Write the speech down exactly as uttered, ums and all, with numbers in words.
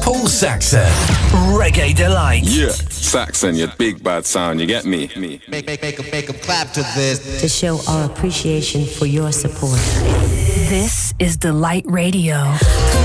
Paul Saxon. Reggae Delight. Yeah, Saxon, your big bad sound, you get me? me. Make, make, make, make them clap to this. To show our appreciation for your support. This is Delight Radio.